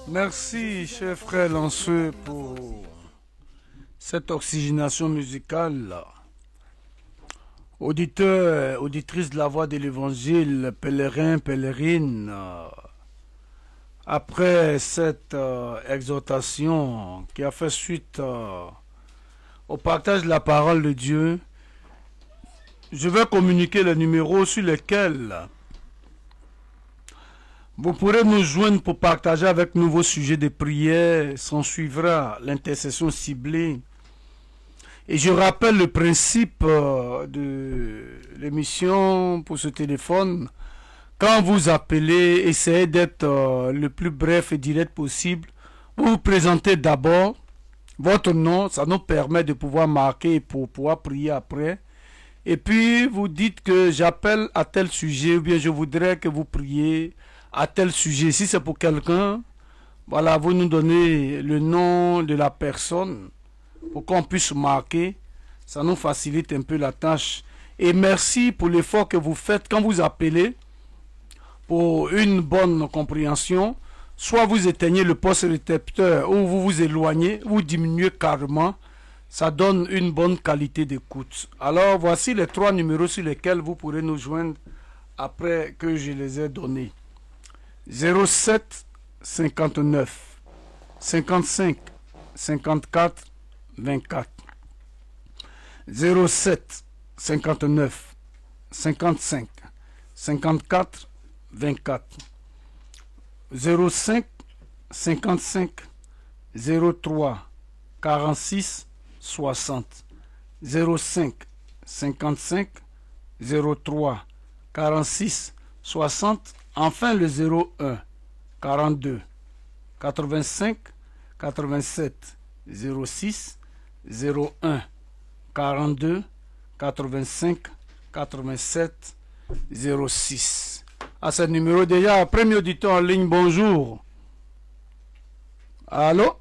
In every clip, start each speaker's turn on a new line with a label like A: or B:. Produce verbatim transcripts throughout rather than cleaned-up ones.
A: Merci, cher frère Lanceux, pour cette oxygénation musicale. Auditeurs, auditrices de la voix de l'évangile, pèlerins, pèlerines, après cette euh, exhortation qui a fait suite euh, au partage de la parole de Dieu, je vais communiquer les numéros sur lesquels vous pourrez nous joindre pour partager avec nous vos sujets de prière. S'en suivra l'intercession ciblée. Et je rappelle le principe euh, de l'émission pour ce téléphone. Quand vous appelez, essayez d'être euh, le plus bref et direct possible. Vous vous présentez d'abord votre nom, ça nous permet de pouvoir marquer pour pouvoir prier après. Et puis vous dites que j'appelle à tel sujet, ou bien je voudrais que vous priez à tel sujet. Si c'est pour quelqu'un, voilà, vous nous donnez le nom de la personne pour qu'on puisse marquer. Ça nous facilite un peu la tâche. Et merci pour l'effort que vous faites quand vous appelez pour une bonne compréhension. Soit vous éteignez le poste récepteur ou vous vous éloignez, vous diminuez carrément. Ça donne une bonne qualité d'écoute. Alors voici les trois numéros sur lesquels vous pourrez nous joindre après que je les ai donnés. zéro sept cinquante-neuf cinquante-cinq cinquante-quatre vingt-quatre. zéro sept cinquante-neuf cinquante-cinq cinquante-quatre vingt-quatre. zéro cinq cinquante-cinq zéro trois quarante-six soixante. zéro cinq cinquante-cinq zéro trois quarante-six soixante. Enfin le zéro un quarante-deux quatre-vingt-cinq quatre-vingt-sept zéro six zéro un quarante-deux quatre-vingt-cinq quatre-vingt-sept zéro six. À ce numéro déjà, premier auditeur en ligne, bonjour. Allô?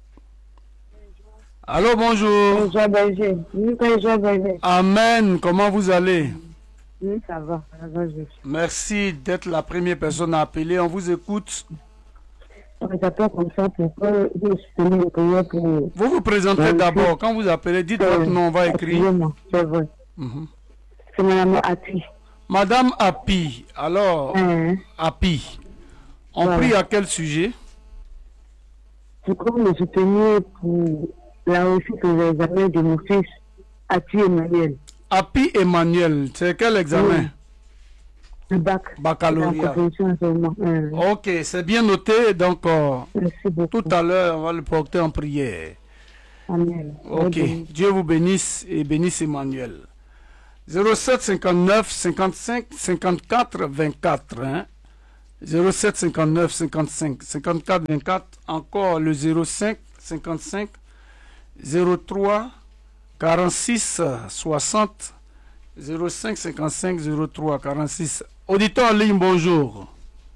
A: Allô, bonjour.
B: Bonjour, bonjour. Oui, bonjour, bonjour.
A: Amen, comment vous allez?
B: Oui, ça va, ça va, je...
A: Merci d'être la première personne à appeler, on vous écoute.
B: J'appelle comme ça pour que je soutenir le prière pour...
A: Vous vous présentez d'abord, quand vous appelez, dites votre nom, on va écrire.
B: C'est vrai.
A: Mm-hmm.
B: C'est Madame Api.
A: Madame Api, alors,
B: Hein?
A: Api, on
B: Voilà.
A: prie à quel sujet?
B: Je crois me soutenir pour la réussite aux examens de mon fils, Api Emmanuel.
A: Api Emmanuel, c'est quel examen?
B: Oui. Le bac.
A: Baccalauréat.
B: La compréhension en ce moment. Hein.
A: Ok, c'est bien noté, donc euh,
B: Merci beaucoup.
A: tout à l'heure, on va le porter en prière.
B: Amen.
A: Ok,
B: Amen.
A: Dieu vous bénisse et bénisse Emmanuel. zéro sept cinquante-neuf cinquante-cinq cinquante-quatre vingt-quatre. Hein? zéro sept cinquante-neuf cinquante-cinq cinquante-quatre vingt-quatre. Encore le zéro cinq cinquante-cinq zéro trois quarante-six soixante. zéro cinq cinquante-cinq zéro trois quarante-six. Auditeur en ligne, bonjour.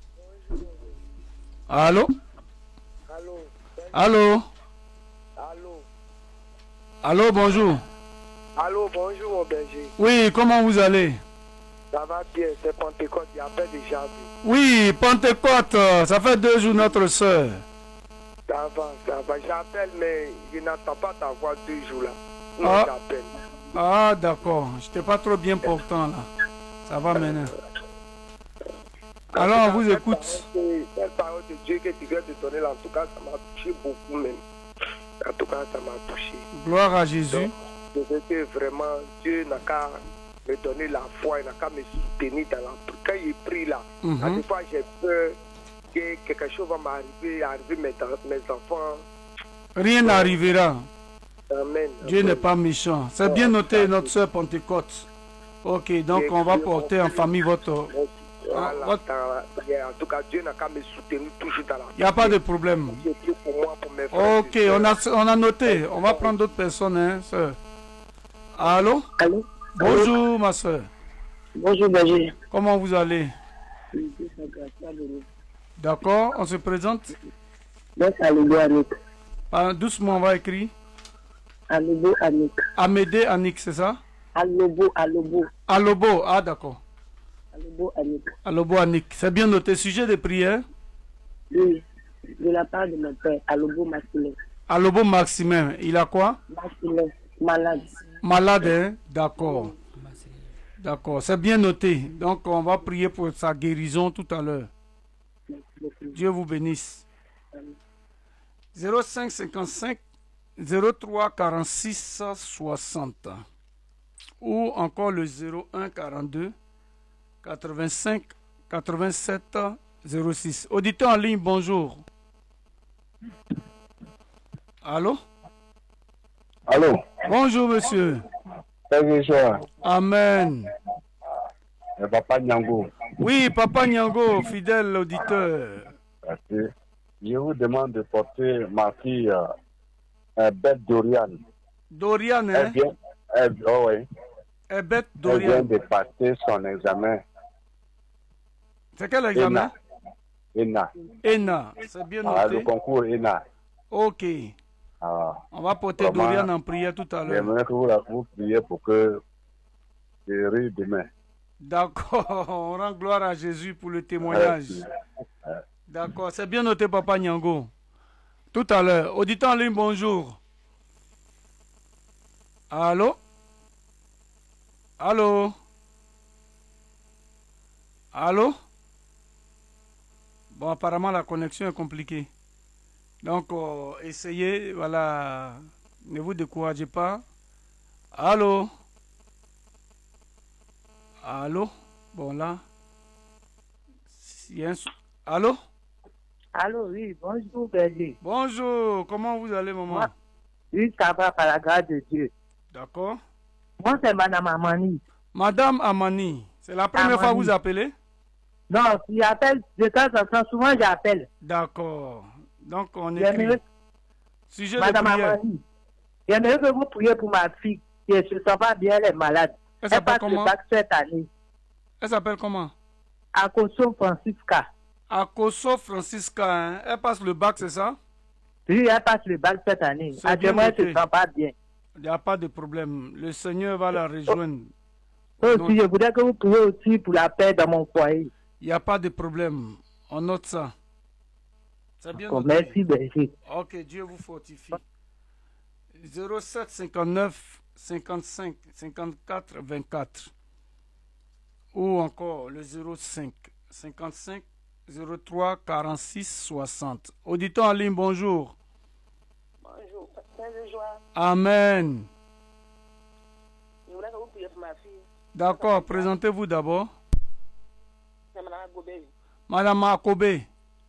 A: Allô?
C: Allô?
A: Allô?
C: Allô?
A: Allô, bonjour.
C: Allô, bonjour mon berger.
A: Oui, comment vous allez?
C: Ça va bien, c'est Pentecôte, il y a pas de jardin.
A: Oui, Pentecôte, ça fait deux jours notre soeur.
C: Ça va, ça va. J'appelle, mais je n'entends pas ta voix deux jours là. Non,
A: Ah.
C: j'appelle.
A: Ah, d'accord. Je n'étais pas trop bien portant là. Ça va maintenant. Alors, on vous écoute.
C: Cette parole de Dieu que tu viens de donner là, en tout cas, ça m'a touché beaucoup même. En tout cas, ça m'a touché.
A: Gloire à Jésus.
C: Donc, je veux que vraiment, Dieu n'a qu'à me donner la foi, il n'a qu'à me soutenir dans la... Quand il prie là,
A: Mhm.
C: à des fois j'ai peur que quelque chose va m'arriver, arriver mes, mes enfants.
A: Rien n'arrivera.
C: Amen.
A: Dieu
C: Amen.
A: n'est pas méchant. C'est bien noté, notre soeur Pentecôte. Ok, donc on va porter en famille votre...
C: Voilà,
A: Ah, votre-
C: dans- en tout cas, Dieu n'a qu'à me soutenir toujours dans la
A: Il n'y a pas de problème.
C: Dieu prie pour moi, pour mes frères.
A: Ok,
C: et
A: on
C: sœurs.
A: a, on a noté. On va prendre d'autres personnes, hein, soeur. Allô?
B: Allô?
A: Bonjour, ma soeur.
B: Bonjour, berger.
A: Comment vous allez? D'accord, on se présente.
B: Moi, c'est Alubo Anik.
A: Ah, doucement, on va écrire.
B: Alubo Anik.
A: Amédée Annick, c'est ça?
B: Alobo, Alobo.
A: Alobo, ah d'accord.
B: Alobo Anik.
A: Alobo Annick, c'est bien noté. Sujet de prière?
B: Oui. Je de la part de mon père, Alobo Maximin.
A: Alobo Maximin, il a quoi?
B: Maximin, malade.
A: Malade, hein? D'accord. D'accord, c'est bien noté. Donc, on va prier pour sa guérison tout à l'heure. Dieu vous bénisse. zéro cinq cinquante-cinq zéro trois quarante-six soixante ou encore le zéro un quarante-deux quatre-vingt-cinq quatre-vingt-sept zéro six. Auditeur en ligne, bonjour. Allô?
D: Allô?
A: Bonjour, monsieur.
D: Bonjour.
A: Amen.
D: Le papa Nyango.
A: Oui, papa Nyango, fidèle auditeur.
D: Merci. Je vous demande de porter ma fille, euh, euh, Beth Dorian.
A: Dorian,
D: Elle
A: hein?
D: vient, elle, oh oui.
A: Eh, Beth
D: Elle vient
A: Dorian.
D: de passer son examen.
A: C'est quel examen?
D: ENA.
A: ENA. C'est bien
D: Ah, le
A: noté.
D: concours ENA.
A: Ok.
D: Ah,
A: On va porter
D: Vraiment,
A: Dorian en prière tout à l'heure.
D: j'aimerais que vous, la- vous priez pour que je rie demain.
A: D'accord. On rend gloire à Jésus pour le témoignage.
D: Euh,
A: D'accord. C'est bien noté, papa Nyango. Tout à l'heure. Auditeur en ligne, bonjour. Allô? Allô? Allô? Bon, apparemment, la connexion est compliquée. Donc, euh, essayez, voilà. Ne vous découragez pas. Allô? Allô? Bon, là. Si un sou- Allô?
B: Allô, oui, bonjour, Berger.
A: Bonjour. Comment vous allez, maman?
B: Moi, oui, ça va par la grâce de Dieu.
A: D'accord.
B: Moi, c'est Madame Amani.
A: Madame Amani, c'est la première
B: Amani.
A: fois que vous appelez?
B: Non, si j'appelle, de temps en temps, souvent j'appelle.
A: D'accord. Donc, on écrit.
B: J'aimerais,
A: Sujet de
B: Madame
A: prière.
B: Amani, j'aimerais que vous priez pour ma fille qui ne se sent pas bien, elle est malade.
A: Elle
B: Elle
A: s'appelle
B: passe le
A: comment?
B: bac cette année.
A: Elle s'appelle comment?
B: À Koso Francisca.
A: Akoso Francisca, hein? Elle passe le bac, c'est ça?
B: Oui, elle passe le bac cette année.
A: C'est bien
B: Actuellement, elle ne
A: noté.
B: se sent pas bien.
A: Il n'y a pas de problème. Le Seigneur va la rejoindre.
B: Aussi, je voudrais que vous priez aussi pour la paix dans mon foyer.
A: Il n'y a pas de problème. On note ça. C'est bien
B: Oh,
A: noté.
B: merci, Berger.
A: Ok, Dieu vous fortifie. zéro sept cinquante-neuf cinquante-cinq cinquante-quatre vingt-quatre ou encore le zéro cinq cinquante-cinq zéro trois quarante-six soixante. Auditeur en ligne, bonjour.
E: Bonjour, Père de joie.
A: Amen.
E: Je voulais que vous priez pour ma fille.
A: D'accord, présentez-vous d'abord.
E: C'est Mme Agobé.
A: Madame Akobe.
E: Oui,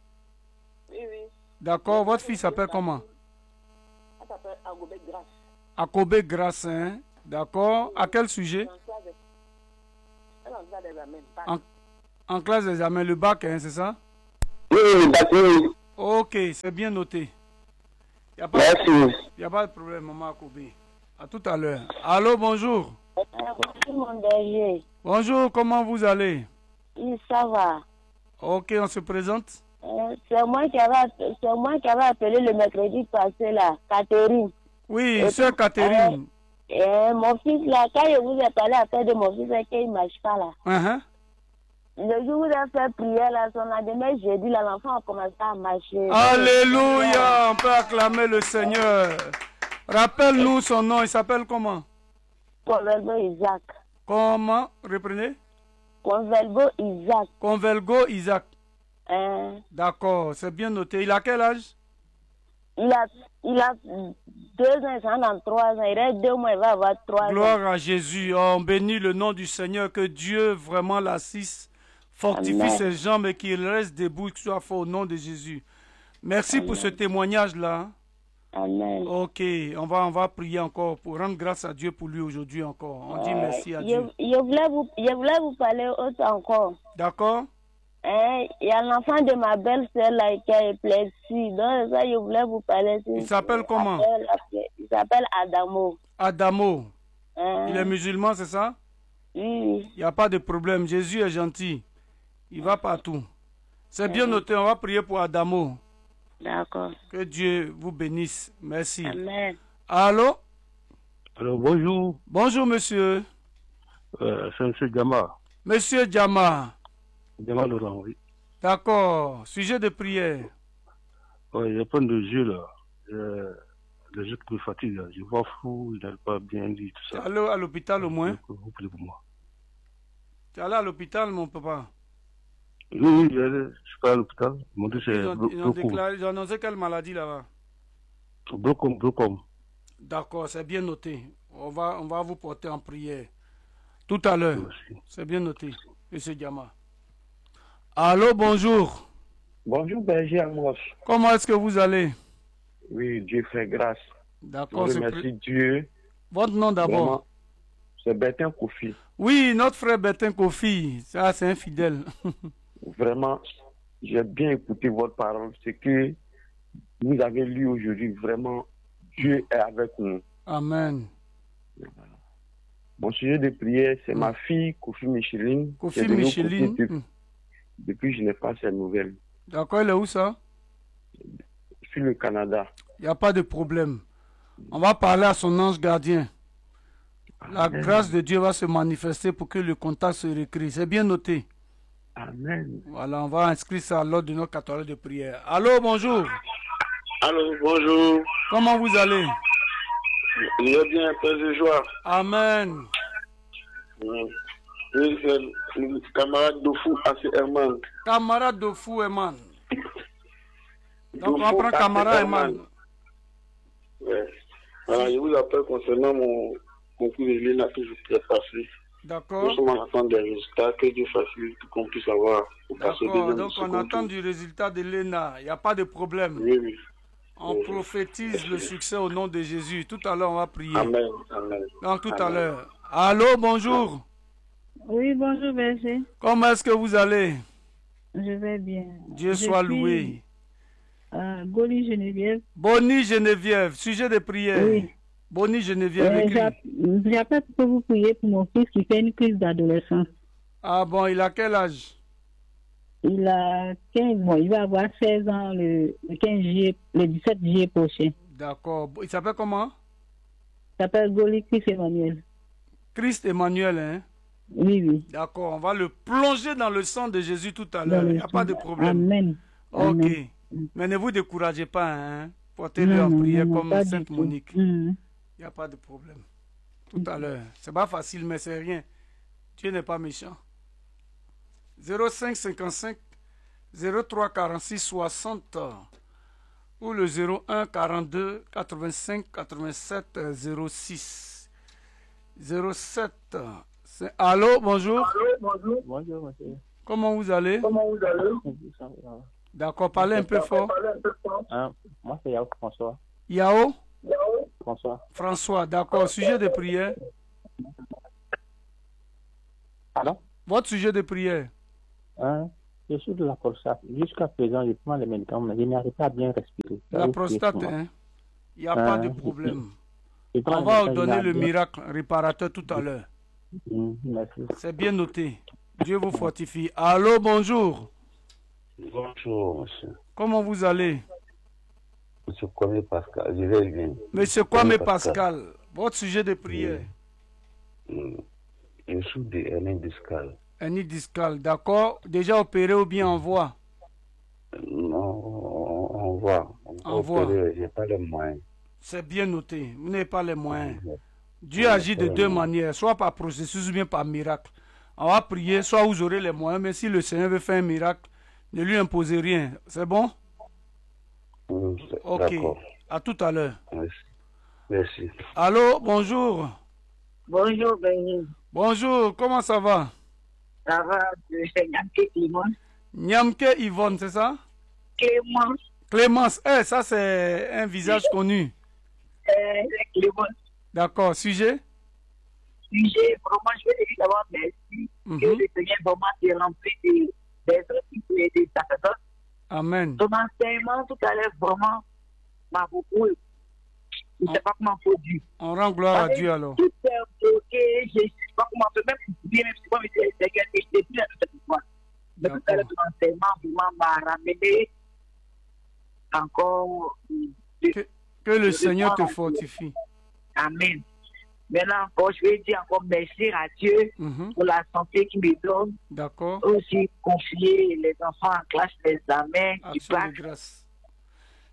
E: oui.
A: D'accord, votre fille s'appelle comment?
E: Elle s'appelle Agobé Grasse.
A: Akobe Grace, hein? D'accord. À quel sujet?
E: Elle est en classe d'examen.
A: En, en classe d'examen, le bac, hein, c'est ça?
D: Oui, d'accord.
A: Ok, c'est bien noté. Il n'y a,
D: Merci.
A: a pas de problème, maman Akobe. À tout à l'heure. Allô, bonjour.
F: Bonjour mon berger.
A: Bonjour, comment vous allez?
F: Oui, ça va.
A: Ok, on se présente.
F: Euh, c'est moi qui avais appelé, c'est moi qui avais appelé le mercredi passé là, Catherine.
A: Oui,
F: Et
A: sœur
F: puis,
A: Catherine.
F: euh, euh, mon fils là, quand je vous ai parlé après de mon fils, c'est qu'il ne marche pas là.
A: Uh-huh.
F: Le jour où il a fait prière là, son lendemain jeudi là, l'enfant a commencé à marcher.
A: Alléluia, on peut acclamer le Seigneur. Rappelle-nous son nom, il s'appelle comment?
F: Convelgo Isaac.
A: Comment? Reprenez.
F: Convelgo Isaac.
A: Convelgo Isaac.
F: Hein?
A: D'accord, c'est bien noté. Il a quel âge?
F: Il a, il a deux ans, il s'en dans trois ans. Il reste deux mois, il va avoir trois ans.
A: Gloire à Jésus. On bénit le nom du Seigneur. Que Dieu vraiment l'assiste, fortifie
F: Amen.
A: ses jambes et qu'il reste debout, qu'il soit fort au nom de Jésus. Merci
F: Amen.
A: pour ce témoignage-là.
F: Amen.
A: Ok, on va, on va prier encore pour rendre grâce à Dieu pour lui aujourd'hui encore. On dit
F: Euh,
A: merci à
F: je,
A: Dieu.
F: Je voulais, vous, je voulais vous parler autre encore.
A: D'accord?
F: Hein, il y a l'enfant de ma belle-sœur là qui a épilepsie. Donc ça, je voulais vous parler.
A: Il s'appelle comment?
F: Après, après, il s'appelle Adamo.
A: Adamo.
F: Hein?
A: Il est musulman, c'est ça?
F: Oui.
A: Il n'y a pas de problème. Jésus est gentil. Il va partout. C'est bien noté. On va prier pour Adamo.
F: D'accord.
A: Que Dieu vous bénisse. Merci.
F: Amen.
A: Allô?
G: Alors, bonjour,
A: Bonjour, monsieur.
G: euh, c'est M. Gamma.
A: Monsieur Djama.
G: Gamma Laurent, oui.
A: D'accord. Sujet de prière.
G: Ouais, j'ai plein de yeux là. Euh, les yeux qui me fatiguent là. Je vois fou, je n'arrive pas à bien lire tout
A: Tu es
G: ça.
A: allé à l'hôpital au moins?
G: Vous priez pour moi.
A: Tu es allé à l'hôpital, mon papa?
G: Oui, oui, je je suis pas à l'hôpital. Ils m'ont dit que
A: Ils
G: c'est
A: ont, ils ont
G: glaucome.
A: déclaré, ils ont annoncé quelle maladie là-bas?
G: Glaucome, glaucome.
A: D'accord, c'est bien noté. On va, on va vous porter en prière. Tout à l'heure.
G: Merci.
A: C'est bien noté, monsieur Diama. Allô, bonjour.
D: Bonjour, Berger Amos.
A: Comment est-ce que vous allez?
D: Oui, Dieu fait grâce. Je
A: D'accord, c'est
D: remercie
A: pri-
D: Dieu.
A: votre nom d'abord.
D: Vraiment, c'est Bertin Kofi.
A: Oui, notre frère Bertin Kofi, ça c'est un fidèle.
D: Vraiment, j'ai bien écouté votre parole. Ce que vous avez lu aujourd'hui, vraiment, Dieu est avec nous.
A: Amen.
D: Mon sujet de prière, c'est ma fille, Kofi Micheline. qui est
A: Kofi
D: de l'autre
A: Micheline.
D: côté de-
A: Hmm.
D: Depuis, je n'ai pas ses nouvelles.
A: D'accord, il est où ça?
D: Sur le Canada.
A: Il n'y a pas de problème. On va parler à son ange gardien. La
D: Amen.
A: grâce de Dieu va se manifester pour que le contact se recrée. C'est bien noté.
D: Amen.
A: Voilà, on va inscrire ça à l'ordre de notre catholique de prière. Allô, bonjour.
G: Allô, bonjour.
A: Comment vous allez?
G: Je vais bien, Père de joie.
A: Amen.
G: Oui, c'est le camarade de fou, Assez Herman.
A: Camarade de fou, Eman. Donc, on va
G: Dofou,
A: prendre
G: Assez
A: camarade Eman.
G: Ouais. Voilà, je vous appelle concernant mon concours de l'E N A que je peux passer.
A: D'accord.
G: Nous sommes en attente des résultats, que Dieu facilite pour qu'on puisse avoir pour passer au
A: D'accord.
G: deuxième
A: Donc, on
G: second
A: attend
G: tour.
A: du résultat de l'E N A. Il n'y a pas de problème.
G: Oui, oui.
A: On
G: Oui.
A: prophétise le succès au nom de Jésus. Tout à l'heure, on va prier.
G: Amen. Amen.
A: Donc, tout à
G: Amen.
A: l'heure. Allô, bonjour.
F: Oui, bonjour, Berger.
A: Comment est-ce que vous allez?
F: Je vais bien.
A: Dieu
F: Je
A: soit
F: suis,
A: loué.
F: Euh, Goli Geneviève.
A: Bonnie Geneviève, sujet de prière.
F: Oui.
A: Bonnie Geneviève,
F: Euh,
A: écrit.
F: j'app- J'appelle pour que vous priez pour mon fils qui fait une crise d'adolescence.
A: Ah bon, il a quel âge?
F: Il a quinze mois. Il va avoir seize ans le, le quinze juillet, le dix-sept juillet prochain.
A: D'accord. Il s'appelle comment?
F: Il s'appelle Goli Chris Emmanuel.
A: Christ Emmanuel, hein?
F: Oui, oui.
A: D'accord, on va le plonger dans le sang de Jésus tout à
F: Dans
A: l'heure.
F: le
A: Il n'y a pas de
F: sang.
A: problème.
F: Amen.
A: Ok.
F: Amen.
A: Mais ne vous découragez pas, hein? Portez-le
F: Non,
A: en
F: non,
A: prière
F: non,
A: comme
F: pas du
A: Sainte
F: tout.
A: Monique.
F: Mhm.
A: Il n'y a pas de problème. Tout à l'heure. C'est pas facile, mais c'est rien. Dieu n'est pas méchant. zéro cinq cinquante-cinq zéro trois quarante-six soixante ou le zéro un quarante-deux quatre-vingt-cinq quatre-vingt-sept zéro six zéro sept. C'est- Allô, bonjour.
H: Bonjour, monsieur.
A: Comment vous allez? D'accord, parlez un peu fort.
H: Hein, moi, c'est Yao François.
A: Yao
H: François.
A: François, d'accord. Sujet de prière.
H: Pardon?
A: Votre sujet de prière.
H: Hein, je suis de la prostate. Jusqu'à présent, je prends les médicaments, mais je n'arrive pas à bien respirer. Ça
A: La
H: vous
A: prostate,
H: plaît, moi.
A: hein? Il n'y a
H: Hein,
A: pas de problème.
H: je prends
A: On
H: les
A: va vous
H: médicaments,
A: donner
H: je
A: le
H: n'arrive
A: miracle réparateur tout à l'heure.
H: pas. Hum, merci.
A: C'est bien noté. Dieu vous fortifie. Allô, bonjour.
G: Bonjour, monsieur.
A: Comment vous allez?
G: Monsieur Kwame Pascal, je vais bien.
A: Monsieur Kwame Pascal, votre sujet de prière.
G: Hum. Je suis de hernie discale.
A: Hernie discale, d'accord. Déjà opéré ou bien en voie?
G: Non, on, on voit. On peut
A: On voit.
G: opérer, j'ai pas les moyens.
A: C'est bien noté. Vous n'avez pas les moyens.
G: Ouais.
A: Dieu agit de deux manières, soit par processus ou bien par miracle. On va prier, soit vous aurez les moyens, mais si le Seigneur veut faire un miracle, ne lui imposez rien. C'est bon?
G: Hum, c'est-
A: Ok.
G: D'accord.
A: À tout à l'heure.
G: Merci. Merci.
A: Allô, bonjour.
B: Bonjour, Berger.
A: Bonjour, comment ça va?
B: Ça va, c'est Nyamke Clément.
A: Nyamke Yvonne, c'est ça?
B: Clément,
A: Clémence, eh, ça c'est un visage connu.
B: euh, Clément,
A: D'accord, sujet?
B: sujet, vraiment, je veux te dire d'abord merci.
A: Mhm.
B: Que le Seigneur vraiment t'ait rempli de- d'être qui peut aider ta personne.
A: Amen.
B: Ton enseignement tout à l'heure, vraiment, m'a beaucoup. Je ne sais pas comment faut dire.
A: On rend gloire à Dieu alors.
B: Tout est bloqué, je ne sais pas comment faire, même si bien, même si moi, mais c'est le Seigneur, et je t'ai dit à toute fois. Mais tout à l'heure, ton enseignement vraiment m'a ramené encore. euh,
A: Que, que le Seigneur te fortifie.
B: Amen. Maintenant encore, je vais dire encore merci à Dieu
A: Mhm.
B: pour la santé qu'il me donne.
A: D'accord.
B: Aussi confier les enfants en classe d'examen qui
A: Action de
B: passent.
A: grâce.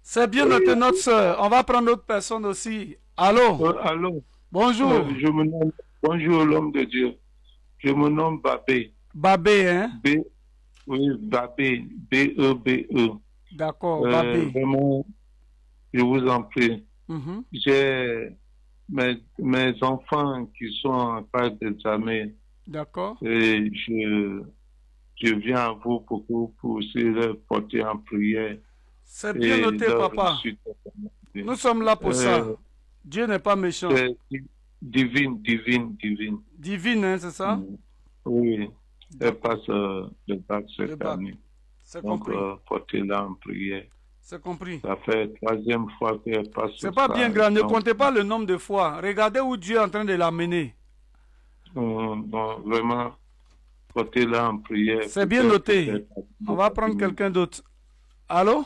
A: C'est bien noté, notre soeur. On va prendre d'autres personnes aussi. Allô?
I: Euh, allô?
A: Bonjour.
I: Euh, je me nomme... Bonjour, l'homme de Dieu. Je me nomme Babé.
A: Babé, hein?
I: B... Oui, Babé. B E B E.
A: D'accord,
I: euh,
A: Babé.
I: Vraiment, je vous en prie.
A: Mm-hmm.
I: J'ai mes, mes enfants qui sont en phase d'examen.
A: D'accord.
I: Et je, je viens à vous pour que vous puissiez les porter en prière.
A: C'est bien noté, papa. Nous sommes là pour euh, ça. Dieu n'est pas méchant.
I: Divine, divine, divine.
A: Divine, hein, c'est ça?
I: Oui. Elle passe euh, le bac cette
A: le
I: année.
A: C'est
I: Donc,
A: compris.
I: Euh, portez-la en prière.
A: C'est compris.
I: Ça fait la troisième fois qu'elle passe.
A: C'est pas bien grand. Ne comptez pas le nombre de fois. Regardez où Dieu est en train de l'amener.
I: Donc, vraiment, portez-la en prière.
A: C'est bien noté. On va prendre quelqu'un d'autre. Allô?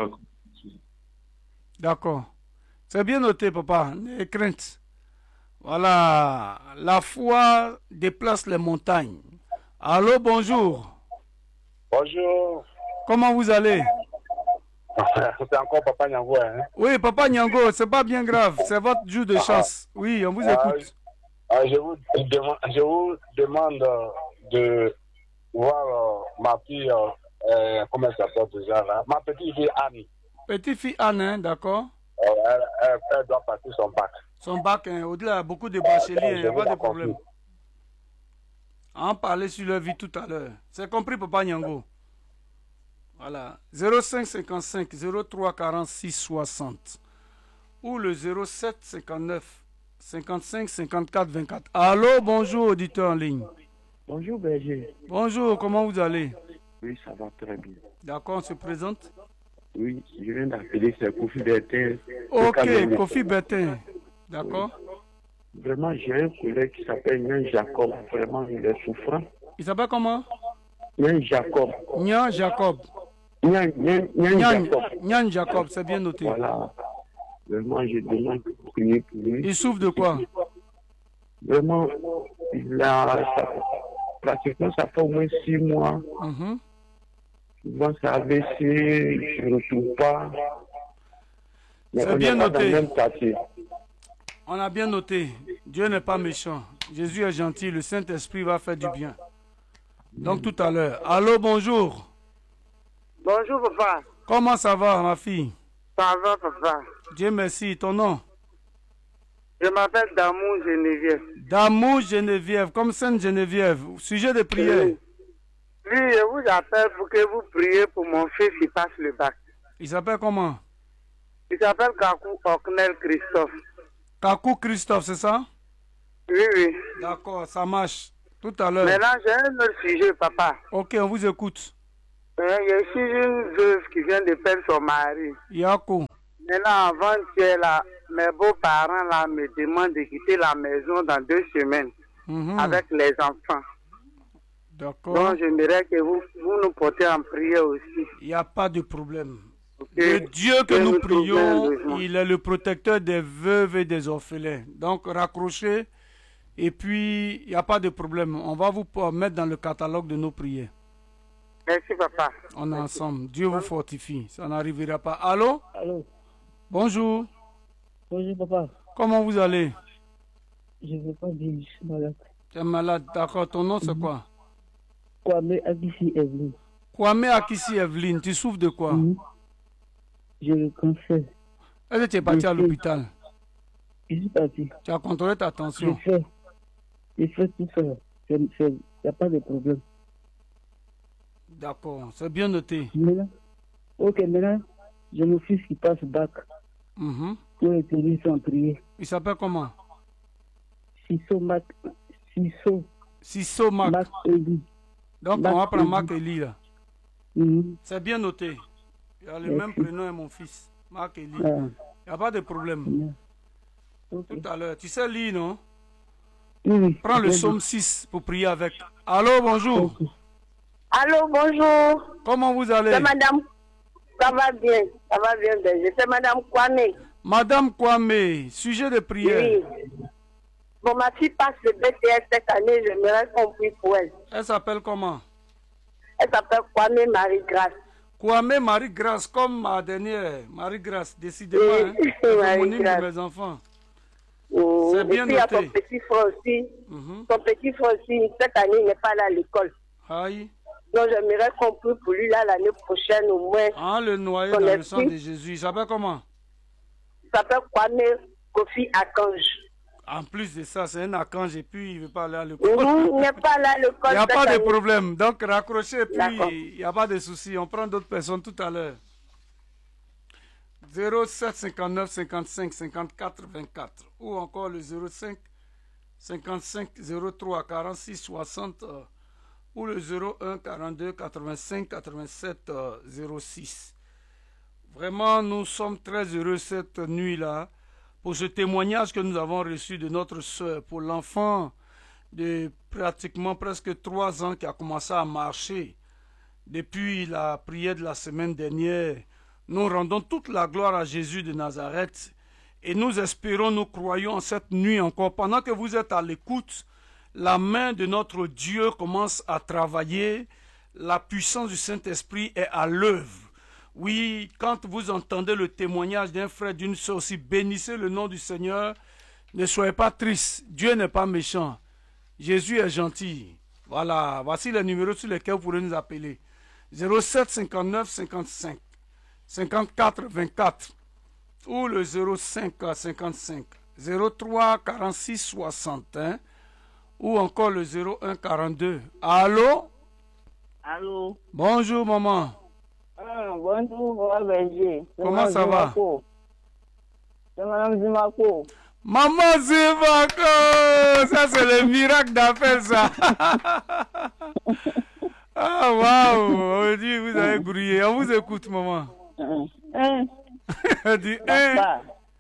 A: D'accord. C'est bien noté, papa. Les craintes. Voilà. La foi déplace les montagnes. Allô, bonjour.
J: Bonjour.
A: Comment vous allez?
J: C'est encore Papa Nyango, hein?
A: Oui, Papa Nyango, c'est pas bien grave. C'est votre jour de chasse. Oui, on vous écoute.
J: Ah, ah, je, vous demande, je vous demande de voir euh, ma fille, euh, comment elle s'appelle déjà là? Ma petite fille Anne.
A: Petite fille Anne, hein, d'accord.
J: Euh, elle, elle, elle doit passer son bac.
A: Son bac, hein, au-delà, il y a beaucoup de bacheliers, il n'y a pas de problème. On parlait sur leur vie tout à l'heure. C'est compris, Papa Nyango. Voilà. zéro cinq cinquante-cinq zéro trois quarante-six soixante ou le zéro sept cinquante-neuf cinquante-cinq cinquante-quatre vingt-quatre. Allô, bonjour, auditeur en ligne.
D: Bonjour, Berger.
A: Bonjour, comment vous allez?
D: Oui, ça va très bien.
A: D'accord, on se présente?
D: Oui, je viens d'appeler, c'est Kofi Bertin.
A: Ok, Kofi Bertin. D'accord.
D: Oui. Vraiment, j'ai un collègue qui s'appelle Nyan Jacob. Vraiment, il est souffrant.
A: Il s'appelle comment?
D: Nyan Jacob.
A: Nyan Jacob.
D: Nyan, Nyan, Nyan Jacob.
A: Nyan Jacob, c'est bien noté.
D: Voilà. Vraiment, je demande de prier pour lui.
A: Il souffre de quoi?
D: Vraiment, il a... Ça, pratiquement, ça fait au moins six mois.
A: Mm-hmm.
D: Souvent, ça a baissé, je ne retrouve pas.
A: C'est bien noté. On a bien noté. Dieu n'est pas méchant. Jésus est gentil. Le Saint-Esprit va faire du bien. Donc tout à l'heure. Allô, bonjour.
K: Bonjour, papa.
A: Comment ça va, ma fille?
K: Ça va, papa.
A: Dieu merci. Ton nom?
K: Je m'appelle Damou Geneviève.
A: Damou Geneviève, comme Sainte Geneviève. Sujet de prière.
K: Oui. Oui, je vous appelle pour que vous priez pour mon fils qui passe le bac.
A: Il s'appelle comment?
K: Il s'appelle Kakou Oknel Christophe.
A: Kakou Christophe, c'est ça?
K: Oui, oui.
A: D'accord, ça marche. Tout à l'heure.
K: Maintenant, j'ai un autre sujet, papa.
A: Ok, on vous écoute.
K: Euh, il y a ici une veuve qui vient de perdre son mari.
A: Yakou.
K: Maintenant, avant-hier, là, mes beaux-parents là, me demandent de quitter la maison dans deux semaines mm-hmm. avec les enfants.
A: D'accord.
K: Donc, j'aimerais que vous, vous nous portez en prière aussi.
A: Il n'y a pas de problème. Okay. Le Dieu que nous, nous prions, il est le protecteur des veuves et des orphelins. Donc, raccrochez. Et puis, il n'y a pas de problème. On va vous mettre dans le catalogue de nos prières.
K: Merci, papa.
A: On est
K: Merci.
A: ensemble. Dieu vous fortifie. Ça n'arrivera pas. Allô?
F: Allô?
A: Bonjour.
F: Bonjour, papa.
A: Comment vous allez?
F: Je ne veux pas dire, je suis malade.
A: Tu es malade, d'accord. Ton nom, c'est mm-hmm. quoi?
F: Kwame Akissi Evelyne.
A: Kwame Akissi Evelyne. Tu souffres de quoi?
F: Mm-hmm. J'ai le cancer.
A: Est-ce que tu es parti je à l'hôpital?
F: Je suis parti.
A: Tu as contrôlé ta tension?
F: J'ai fait. J'ai fait tout ça. Il n'y a pas de problème.
A: D'accord, c'est bien noté.
F: Maintenant, ok, maintenant, j'ai mon fils qui passe bac.
A: Mm-hmm.
F: Pour étudier sans prier.
A: Il s'appelle comment?
F: Sisso Mac. Sisso.
A: Sisso Mac.
F: Mac Eli.
A: Donc Mac on va prendre Mac Eli là.
F: Mm-hmm.
A: C'est bien noté. Il a le
F: Merci.
A: même prénom et mon fils. Mac Eli.
F: Ah.
A: Il n'y a pas de problème.
F: Yeah. Okay.
A: Tout à l'heure. Tu sais lire, non?
F: Oui.
A: Prends le psaume six pour prier avec. Allô, bonjour.
F: Okay.
L: Allô, bonjour.
A: Comment vous allez?
L: C'est madame. Ça va bien. Ça va bien, Berger. C'est madame Kwame.
A: Madame Kwame, sujet de prière.
L: Oui. Bon, ma fille passe le B T S cette année. J'aimerais qu'on prie pour elle.
A: Elle s'appelle comment?
L: Elle s'appelle Kwame Marie-Grâce.
A: Kwame Marie-Grâce, comme ma dernière. Marie-Grâce, décidément. Hein, l'homonyme de mes enfants.
L: Oh,
A: c'est bien
L: et puis, il y a
A: noté.
L: ton petit frère aussi.
A: Mm-hmm.
L: Ton petit frère aussi, cette année, il n'est pas là à l'école.
A: Aïe.
L: Donc, j'aimerais qu'on prie pour lui là l'année prochaine au moins.
A: Ah, le noyer dans le sang de Jésus. Il s'appelle comment?
L: Il s'appelle Kwame Kofi Akange.
A: En plus de ça, c'est un archange et puis il ne veut pas aller à l'école.
L: Il n'est pas là à l'école.
A: Il n'y a pas de
L: année.
A: problème. Donc, raccrochez et puis il n'y a pas de souci. On prend d'autres personnes tout à l'heure. zéro sept cinquante-neuf cinquante-cinq cinquante-quatre vingt-quatre ou encore le zéro cinq cinquante-cinq zéro trois quarante-six soixante euh, ou le zéro un quarante-deux quatre-vingt-cinq quatre-vingt-sept euh, zéro six. Vraiment, nous sommes très heureux cette nuit-là pour ce témoignage que nous avons reçu de notre soeur pour l'enfant de pratiquement presque trois ans qui a commencé à marcher depuis la prière de la semaine dernière. Nous rendons toute la gloire à Jésus de Nazareth et nous espérons, nous croyons en cette nuit encore. Pendant que vous êtes à l'écoute, la main de notre Dieu commence à travailler, la puissance du Saint-Esprit est à l'œuvre. Oui, quand vous entendez le témoignage d'un frère, d'une soeur aussi, bénissez le nom du Seigneur, ne soyez pas tristes, Dieu n'est pas méchant, Jésus est gentil. Voilà, voici les numéros sur lesquels vous pourrez nous appeler. zéro sept cinquante-neuf cinquante-cinq cinquante-quatre vingt-quatre ou le zéro cinq cinquante-cinq zéro trois quarante-six soixante hein, ou encore le zéro un quarante-deux. Allô?
L: Allô?
A: Bonjour maman.
L: Ah, bonjour, Maman Berger.
A: Comment ça va?
L: C'est Madame Zimako.
A: Maman Zimako! Ça, c'est le miracle d'appel, ça. Ah, waouh! On dit, vous avez brillé. On vous écoute, maman.
L: Hein?
A: Elle dit, hein?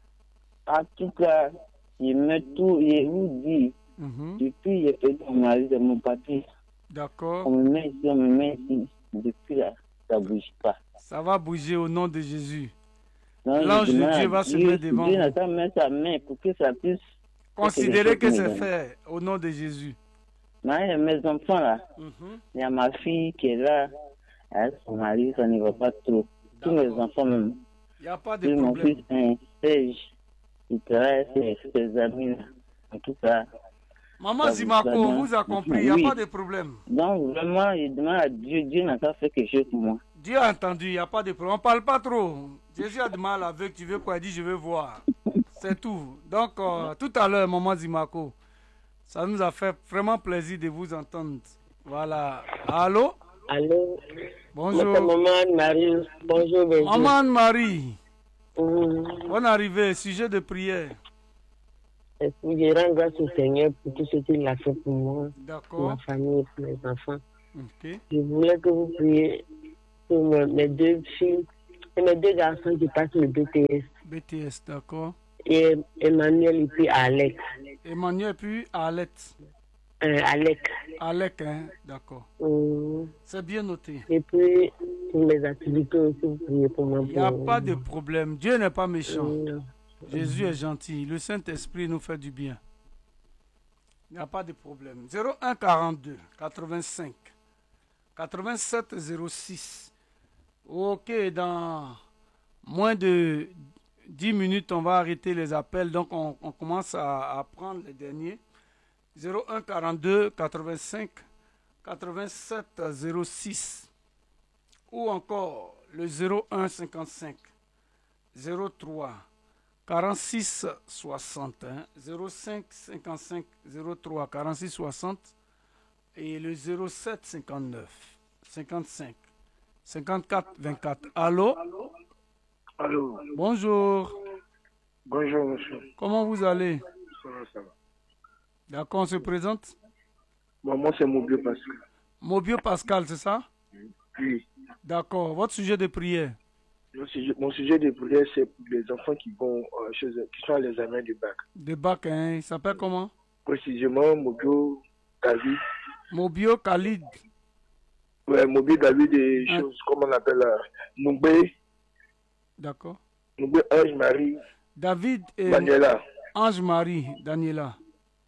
L: En tout cas, je me tout, je vous dis,
A: mm-hmm.
L: depuis, j'ai perdu mon mari de mon papier.
A: D'accord.
L: On me met ici, on me met ici. Depuis là, ça ne bouge pas.
A: Ça va bouger au nom de Jésus. L'ange de Dieu va se mettre devant
L: Dieu n'a qu'à mettre sa main pour que ça puisse...
A: considérer que c'est fait au nom de Jésus.
L: Non, il y a mes enfants là.
A: Mm-hmm.
L: Il y a ma fille qui est là. Elle, son mari, ça ne va pas trop. Tous mes enfants même.
A: Il n'y a pas de
L: Puis
A: problème.
L: mon fils, un stage, il travaille avec ses amis là. En tout cas...
A: Maman Zimako, on vous a compris, il n'y a oui. pas de problème.
L: Donc vraiment, il demande à Dieu, Dieu n'a pas fait quelque chose pour moi.
A: Dieu a entendu, il n'y a pas de problème. On ne parle pas trop. Jésus a demandé avec, tu veux quoi? Il dit, je veux voir. C'est tout. Donc, euh, tout à l'heure, maman Zimako, ça nous a fait vraiment plaisir de vous entendre. Voilà. Allô?
M: Allô?
A: Bonjour.
M: Maman Anne-Marie. Bonjour, bonjour.
A: Maman Anne-Marie.
M: Mmh.
A: Bonne arrivée, sujet de prière.
M: Je rends grâce au Seigneur pour tout ce qu'il a fait pour moi,
A: pour
M: ma famille et pour mes enfants.
A: Okay.
M: Je voulais que vous priez pour mes deux filles et mes deux garçons qui passent le B T S.
A: B T S, d'accord.
M: Et Emmanuel et puis Alec.
A: Emmanuel et puis Alec.
M: Euh, Alec.
A: Alec, hein, d'accord.
M: Mmh.
A: C'est bien noté.
M: Et puis, pour mes activités aussi, vous priez pour moi.
A: Il n'y a pas de problème. Dieu n'est pas méchant.
M: Mmh.
A: Jésus est gentil. Le Saint-Esprit nous fait du bien. Il n'y a pas de problème. zéro un quarante-deux quatre-vingt-cinq quatre-vingt-sept zéro six. Ok, dans moins de dix minutes, on va arrêter les appels. Donc, on, on commence à, à prendre les derniers. zéro un quarante-deux quatre-vingt-cinq quatre-vingt-sept zéro six. Ou encore le zéro un cinquante-cinq zéro trois quarante-six soixante, hein, zéro cinq cinquante-cinq zéro trois quarante-six soixante et le zéro sept cinquante-neuf cinquante-cinq cinquante-quatre vingt-quatre. Allô?
C: Allô?
A: Bonjour.
C: Bonjour, monsieur.
A: Comment vous allez?
C: Ça va, ça va.
A: D'accord, on se présente?
C: Bon, moi, c'est Mobio Pascal.
A: Mobio Pascal, c'est ça?
C: Oui.
A: D'accord. Votre sujet de prière?
C: Mon sujet, mon sujet de prière, c'est pour les enfants qui vont euh, chez eux, qui sont à l'examen du bac.
A: De bac, hein? Il s'appelle comment?
C: Précisément, Mobio David.
A: Mobio Khalid.
C: Ouais, Mobio David et
A: hein?
C: choses, comment on appelle là? Noubé.
A: D'accord.
C: Noubé Ange-Marie.
A: David et
C: Daniela.
A: Ange-Marie, Daniela.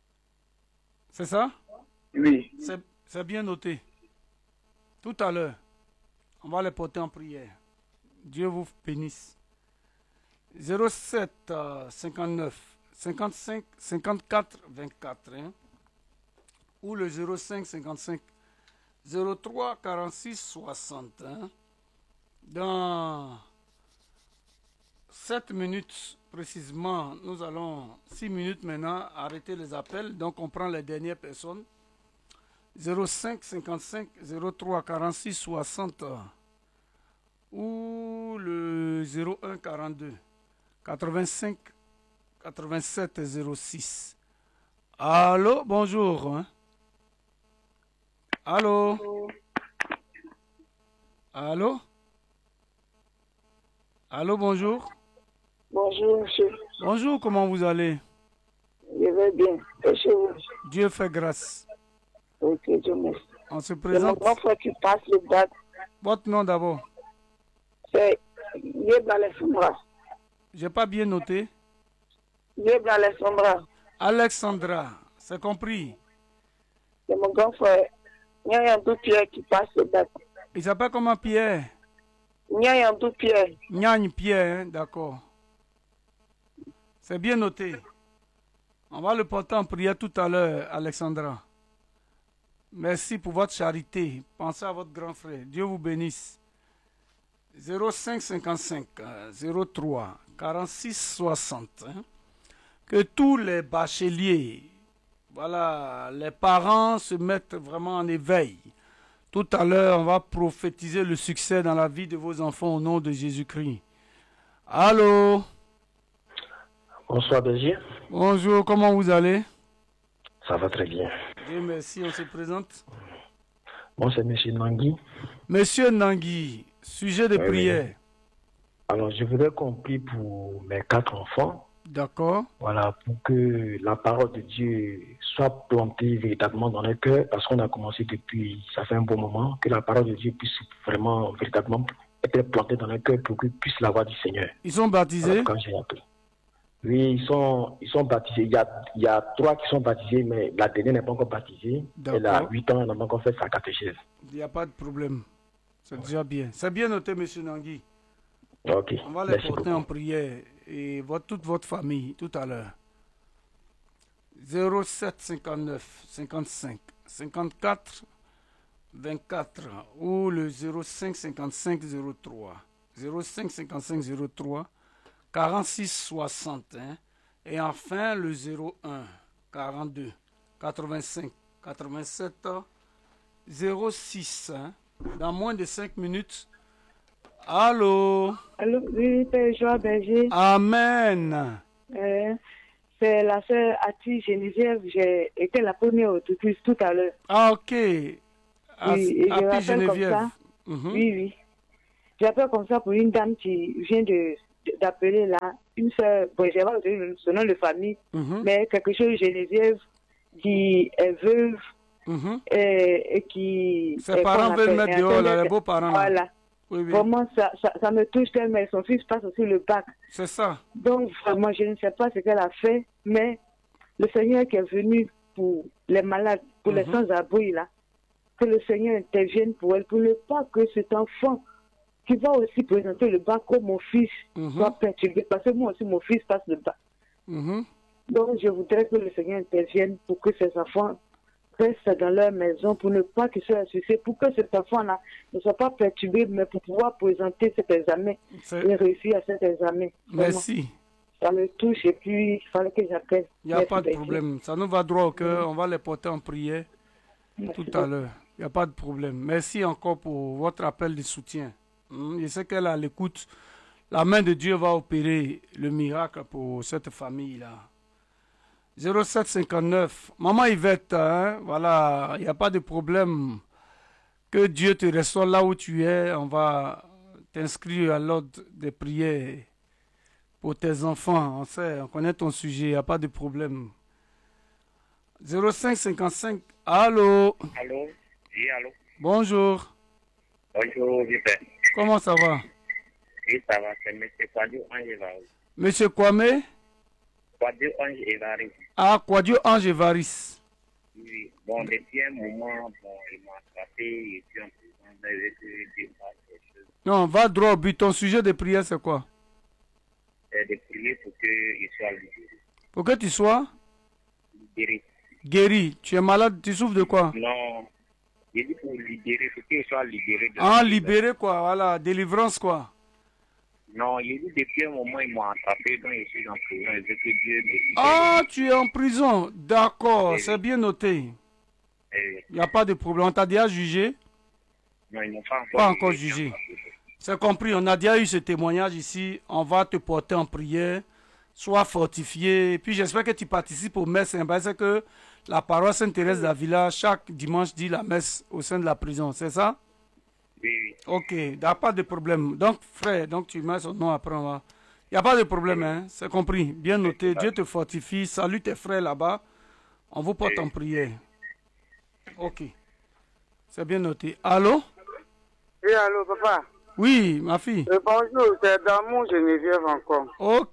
A: C'est ça?
C: Oui.
A: C'est bien noté. Tout à l'heure. On va les porter en prière. Dieu vous bénisse. zéro sept cinquante-neuf cinquante-cinq cinquante-quatre vingt-quatre hein? Ou le zéro cinq cinquante-cinq zéro trois quarante-six soixante. Hein? Dans sept minutes précisément, nous allons, six minutes maintenant, arrêter les appels. Donc on prend les dernières personnes. zéro cinq cinquante-cinq zéro trois quarante-six soixante ou le zéro un quarante-deux quatre-vingt-cinq quatre-vingt-sept zéro six. Allô, bonjour. Hein? Allô? Allô? Allô, bonjour.
M: Bonjour, monsieur.
A: Bonjour, comment vous allez?
M: Je vais bien. Et chez vous?
A: Dieu fait grâce.
M: Ok, Dieu merci.
A: On se
M: C'est mon
A: présente.
M: grand frère qui passe le bac.
A: Votre nom d'abord.
M: C'est Yeb Alexandra.
A: J'ai pas bien noté.
M: Yeb Alexandra.
A: Alexandra, c'est compris.
M: C'est mon grand frère. Nyayandou Pierre qui passe le bac.
A: Il s'appelle comment Pierre?
M: Nyayandou Pierre.
A: Nyagne Pierre, hein? D'accord. C'est bien noté. On va le porter en prière tout à l'heure, Alexandra. Merci pour votre charité. Pensez à votre grand frère. Dieu vous bénisse. zéro cinq cinquante-cinq zéro trois quarante-six soixante. Hein? Que tous les bacheliers, voilà, les parents se mettent vraiment en éveil. Tout à l'heure, on va prophétiser le succès dans la vie de vos enfants au nom de Jésus-Christ. Allô?
N: Bonsoir, Bézier.
A: Bonjour, comment vous allez?
N: Ça va très bien.
A: Dieu merci, on se présente.
N: Bon, c'est M. Nangui.
A: Monsieur Nangui, sujet de
N: Oui,
A: prière.
N: oui. Alors, je voudrais qu'on prie pour mes quatre enfants.
A: D'accord.
N: Voilà, pour que la parole de Dieu soit plantée véritablement dans leur cœur, parce qu'on a commencé depuis, ça fait un bon moment, que la parole de Dieu puisse vraiment, véritablement être plantée dans leur cœur pour qu'ils puissent la voix du Seigneur.
A: Ils sont baptisés?
N: Voilà, quand j'ai appelé. Oui, ils sont, ils sont baptisés. Il y, a, il y a trois qui sont baptisés, mais la dernière n'est pas encore baptisée. Elle a huit ans, elle n'a pas encore fait sa catéchèse.
A: Il n'y a pas de problème. C'est déjà bien. C'est bien noté, M. Nangui.
N: Ok.
A: On va les
N: Merci
A: porter
N: beaucoup.
A: en prière et votre, toute votre famille tout à l'heure. zéro sept cinquante-neuf cinquante-cinq cinquante-quatre vingt-quatre ou le zéro cinq cinquante-cinq zéro trois zéro cinq cinquante-cinq zéro trois quarante-six soixante. Hein? Et enfin le zéro un quarante-deux quatre-vingt-cinq quatre-vingt-sept zéro six. Hein? Dans moins de cinq minutes. Allô?
O: Allô, oui, Père Joie Berger.
A: Amen.
O: Euh, c'est la sœur Ati Geneviève. J'ai été la première au tout, tout à l'heure.
A: Ah, ok. Ah,
O: Oui, et je
A: Ati
O: rappelle
A: Geneviève.
O: comme ça.
A: Mhm.
O: Oui, oui. J'appelle comme ça pour une dame qui vient de d'appeler là, une sœur, bon, j'ai pas retenu son nom de famille,
A: Mhm.
O: mais quelque chose Geneviève qui est veuve
A: Mhm.
O: et, et qui...
A: Ses
O: et
A: parents
O: qu'on
A: veulent
O: appelle-
A: mettre
O: et
A: dehors, là,
O: attendez,
A: les beaux-parents, là.
O: Voilà.
A: Oui, oui.
O: Vraiment, ça, ça, ça me touche tellement. Son fils passe aussi le bac.
A: C'est ça.
O: Donc, vraiment, je ne sais pas ce qu'elle a fait, mais le Seigneur qui est venu pour les malades, pour les
A: Mhm.
O: sans-abri, là, que le Seigneur intervienne pour elle, pour ne pas que cet enfant qui va aussi présenter le bac comme mon fils
A: Mhm.
O: soit perturbé, parce que moi aussi, mon fils passe le bac.
A: Mhm.
O: Donc, je voudrais que le Seigneur intervienne pour que ces enfants restent dans leur maison, pour ne pas qu'ils soient associés, pour que cet enfant-là ne soit pas perturbé, mais pour pouvoir présenter cet examen
A: C'est-
O: et réussir à cet examen. Vraiment.
A: Merci.
O: Ça me touche et puis il fallait que j'appelle.
A: Il n'y a
O: Merci,
A: pas de
O: Berger.
A: problème. Ça nous va droit au cœur. On va les porter en prière
O: Merci
A: tout à
O: beaucoup.
A: l'heure. Il n'y a pas de problème. Merci encore pour votre appel de soutien. Hmm, Je sais qu'elle est à l'écoute. La main de Dieu va opérer le miracle pour cette famille-là. zéro sept cinquante-neuf. Maman Yvette, hein, voilà, il n'y a pas de problème. Que Dieu te reçoive là où tu es. On va t'inscrire à l'ordre des prières pour tes enfants. On sait, on connaît ton sujet, il n'y a pas de problème. zéro cinq cinquante-cinq. Allô?
P: Allô? Oui, allô?
A: Bonjour.
P: Bonjour, Vipet.
A: Comment ça va?
P: Oui, ça va, c'est M. Kwadio Ange Evari.
A: Monsieur Kwame?
P: Kwadio Ange Evari.
A: Ah, Kwadio Ange Evaris.
P: Oui, bon, depuis un moment, bon, il m'a attrapé, et puis en prison, mais j'ai été dépassé.
A: Non, va droit au but. Ton sujet de prière, c'est quoi?
P: C'est de prier pour qu'il soit libéré.
A: Pour que tu sois
P: Libéré.
A: guéri. Tu es malade, tu souffres de quoi?
P: Non, j'ai dit pour libérer, pour qu'il soit libéré. De
A: Ah, libéré quoi, voilà, délivrance quoi.
P: Non, j'ai dit depuis un moment, ils m'ont attrapé, donc je suis en prison, et je veux que Dieu me libère.
A: Ah, tu es en prison, d'accord,
P: Oui.
A: c'est bien noté.
P: Eh,
A: Il n'y a pas de problème, on t'a déjà jugé?
P: Non, ils n'ont pas encore,
A: Pas encore jugé. C'est compris, on a déjà eu ce témoignage ici, on va te porter en prière, sois fortifié, et puis j'espère que tu participes aux messes, hein, parce que la paroisse Sainte-Thérèse d'Avila, chaque dimanche, dit la messe au sein de la prison, c'est ça?
P: Oui, oui.
A: Ok, il n'y a pas de problème. Donc, frère, donc tu mets son nom après, on va... Il n'y a pas de problème, hein, c'est compris, bien noté, Dieu te fortifie, salue tes frères là-bas, on vous porte en prière. Ok, c'est bien noté. Allô?
K: Oui, allô, papa.
A: Oui, ma fille.
K: Euh, bonjour, c'est Damou Geneviève encore.
A: Ok.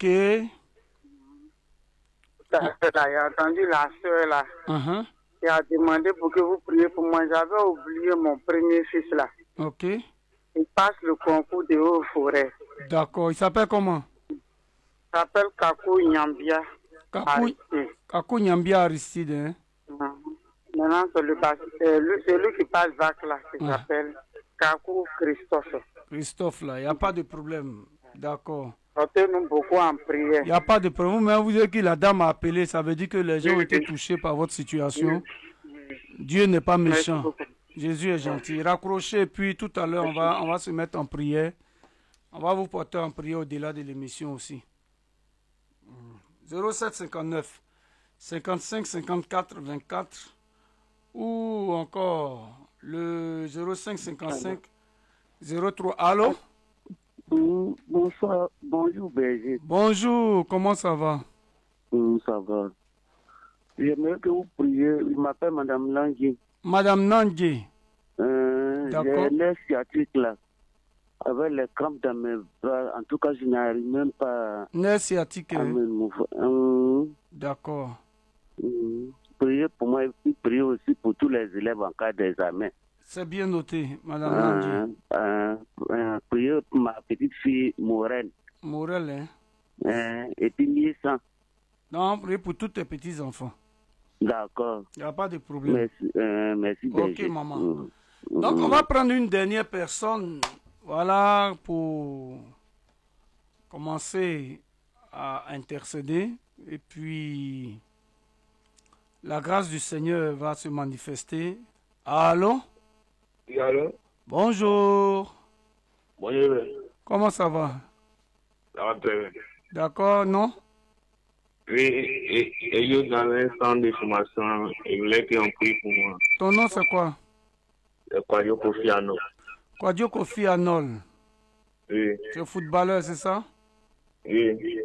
K: J'ai entendu la soeur là,
A: Uh-huh.
K: qui a demandé pour que vous priez pour moi. J'avais oublié mon premier fils là.
A: Ok.
K: Il passe le concours de haut forêt.
A: D'accord, il s'appelle comment?
K: Il s'appelle Kakou Nyambia.
A: Kakou,
K: Aristide.
A: Kakou Nyambia Aristide, hein?
K: Mhm. Maintenant, c'est le bas- c'est lui, c'est lui qui passe vac là, qui
A: Ah.
K: s'appelle Kakou Christophe.
A: Christophe, là, il n'y a pas de problème. D'accord.
K: Portez-nous beaucoup en prière.
A: Il n'y a pas de problème. Mais vous dites que la dame a appelé, ça veut dire que les gens ont été touchés par votre situation. Dieu n'est pas méchant. Jésus est gentil. Raccrochez, puis tout à l'heure, on va, on va se mettre en prière. On va vous porter en prière au-delà de l'émission aussi. zéro sept cinquante-neuf cinquante-cinq cinquante-quatre vingt-quatre ou encore le zéro cinq cinquante-cinq zéro trois. Allô?
D: Bonsoir, bonjour Berger.
A: Bonjour, comment ça va?
D: Mm, ça va. J'aimerais que vous priez. Je m'appelle Madame Langui.
A: Madame Nandje.
D: Euh,
A: D'accord.
D: J'ai l'air sciatique là. Avec les crampes dans mes bras. En tout cas, je n'arrive même pas
A: Nerf sciatique.
D: à
A: hein?
D: me mouvoir. Euh,
A: D'accord.
D: mm, priez pour moi et puis priez aussi pour tous les élèves en cas d'examen.
A: C'est bien noté, Madame
D: Euh,
A: Nandje.
D: euh, euh, priez pour ma petite fille Maureen.
A: Morel, hein?
D: Euh, et puis Niessa.
A: Non, priez pour tous tes petits-enfants.
D: D'accord.
A: Il n'y a pas de problème.
D: Merci, euh, merci
A: Ok,
D: Berger.
A: maman.
D: Mm.
A: Donc,
D: Mm.
A: on va prendre une dernière personne, voilà, pour commencer à intercéder. Et puis, la grâce du Seigneur va se manifester. Allô?
C: Oui, allô?
A: Bonjour.
C: Bonjour.
A: Comment ça va?
C: Ça va très bien.
A: D'accord, non?
I: Oui, et, et yo dans un centre de formation, je voulais qu'on prie pour moi.
A: Ton nom, c'est quoi?
I: C'est quoi, yo Kofi Anno?
A: Kwadio Kofi Anol.
I: Oui,
A: Tu es footballeur, c'est ça?
I: oui.